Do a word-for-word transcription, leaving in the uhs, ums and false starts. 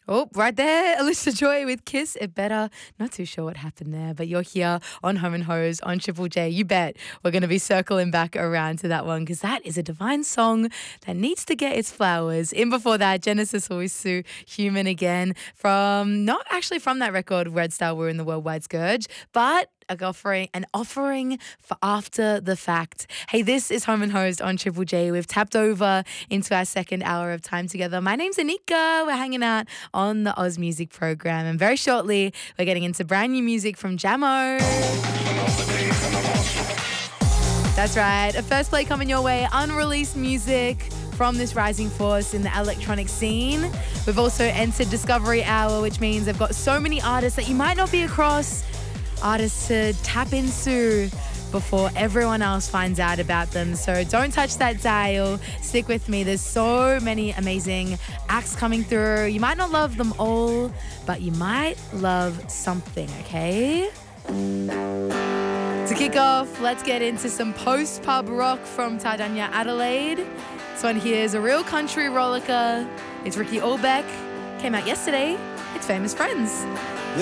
Oh, right there, Alicia Joy with Kiss It Better. Not too sure what happened there, but you're here on Home and Hose on Triple J. You bet we're going to be circling back around to that one because that is a divine song that needs to get its flowers. In before that, Genesis Owusu, Human Again, from not actually from that record, Red Star We're in the Worldwide Scourge, but an offering, an offering for after the fact. Hey, this is Home and Hosed on Triple J. We've tapped over into our second hour of time together. My name's Anika. We're hanging out on the Oz Music program, and very shortly we're getting into brand new music from Jamo. That's right. A first play coming your way, unreleased music from this rising force in the electronic scene. We've also entered Discovery Hour, which means I've got so many artists that you might not be across, artists to tap into before everyone else finds out about them. So don't touch that dial. Stick with me. There's so many amazing acts coming through. You might not love them all, but you might love something, okay? To kick off, let's get into some post-pub rock from Tardania Adelaide. This one here is a real country rollicker. It's Ricky Ulbeck. Came out yesterday. It's Famous Friends.